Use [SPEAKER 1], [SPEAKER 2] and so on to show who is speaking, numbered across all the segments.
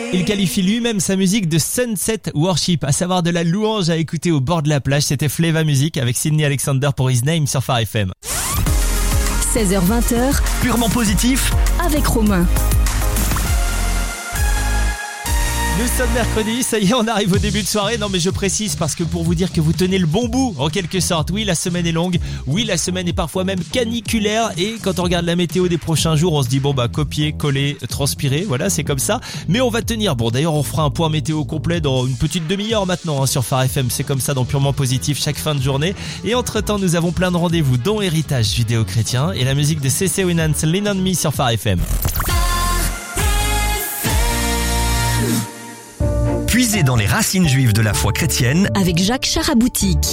[SPEAKER 1] Il qualifie lui-même sa musique de Sunset Worship, à savoir de la louange à écouter au bord de la plage. C'était Fleva Music avec Sydney Alexander pour His Name sur Phare FM.
[SPEAKER 2] 16h-20h,
[SPEAKER 3] Purement positif
[SPEAKER 2] avec Romain.
[SPEAKER 1] Nous sommes mercredi, ça y est, on arrive au début de soirée. Non mais je précise parce que pour vous dire que vous tenez le bon bout, en quelque sorte. Oui, la semaine est longue, oui, la semaine est parfois même caniculaire. Et quand on regarde la météo des prochains jours, on se dit bon bah copier, coller, transpirer, voilà, c'est comme ça. Mais on va tenir. Bon d'ailleurs, on fera un point météo complet dans une petite demi-heure maintenant sur Phare FM. C'est comme ça dans Purement Positif chaque fin de journée. Et entre-temps, nous avons plein de rendez-vous, dont Héritage judéo-chrétien et la musique de CeCe Winans, Lean on Me sur Phare FM.
[SPEAKER 3] Puisé dans les racines juives de la foi chrétienne
[SPEAKER 2] Avec Jacques Charaboutique.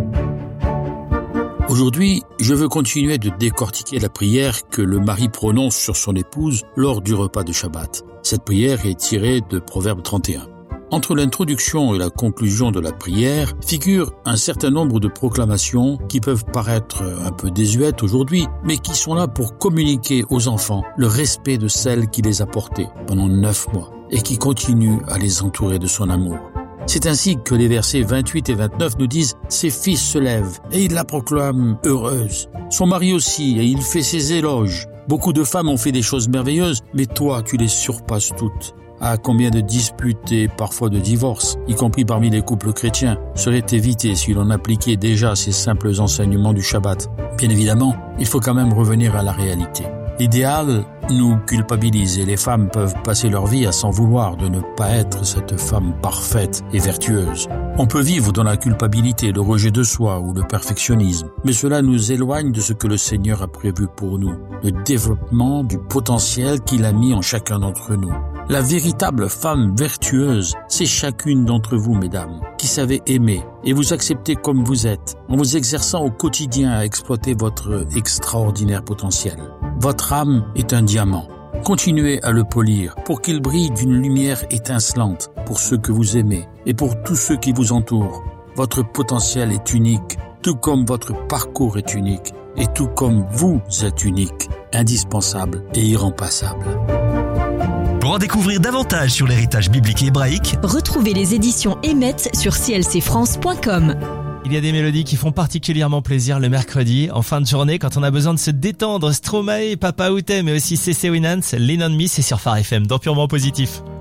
[SPEAKER 4] Aujourd'hui, je veux continuer de décortiquer la prière que le mari prononce sur son épouse lors du repas de Shabbat. Cette prière est tirée de Proverbe 31. Entre l'introduction et la conclusion de la prière figure un certain nombre de proclamations qui peuvent paraître un peu désuètes aujourd'hui, mais qui sont là pour communiquer aux enfants le respect de celle qui les a portés pendant 9 mois et qui continue à les entourer de son amour. C'est ainsi que les versets 28 et 29 nous disent « Ses fils se lèvent et il la proclament heureuse. Son mari aussi et il fait ses éloges. Beaucoup de femmes ont fait des choses merveilleuses, mais toi tu les surpasses toutes. » Ah, combien de disputes et parfois de divorces, y compris parmi les couples chrétiens, seraient évités si l'on appliquait déjà ces simples enseignements du Shabbat. Bien évidemment, il faut quand même revenir à la réalité. L'idéal nous culpabilise et les femmes peuvent passer leur vie à s'en vouloir de ne pas être cette femme parfaite et vertueuse. On peut vivre dans la culpabilité, le rejet de soi ou le perfectionnisme, mais cela nous éloigne de ce que le Seigneur a prévu pour nous, le développement du potentiel qu'il a mis en chacun d'entre nous. La véritable femme vertueuse, c'est chacune d'entre vous, mesdames, qui savez aimer et vous accepter comme vous êtes, en vous exerçant au quotidien à exploiter votre extraordinaire potentiel. Votre âme est un diamant. Continuez à le polir pour qu'il brille d'une lumière étincelante pour ceux que vous aimez et pour tous ceux qui vous entourent. Votre potentiel est unique, tout comme votre parcours est unique et tout comme vous êtes unique, indispensable et irremplaçable.
[SPEAKER 3] Pour en découvrir davantage sur l'héritage biblique et hébraïque,
[SPEAKER 2] Retrouvez les éditions Emmet sur clcfrance.com.
[SPEAKER 1] Il y a des mélodies qui font particulièrement plaisir le mercredi, en fin de journée, quand on a besoin de se détendre. Stromae, Papa Outé, mais aussi CeCe Winans, Lean on Me, c'est sur Phare FM, dans Purement Positif.